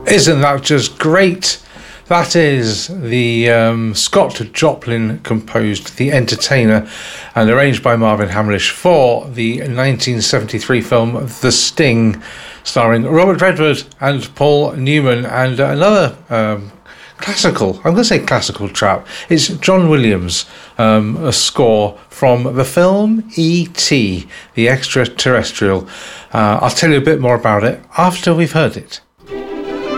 Isn't that just great? That is the Scott Joplin composed The Entertainer and arranged by Marvin Hamlish for the 1973 film The Sting, starring Robert Redford and Paul Newman, and another classical, I'm going to say classical chap. It's John Williams, a score from the film E.T., the Extraterrestrial. I'll tell you a bit more about it after we've heard it.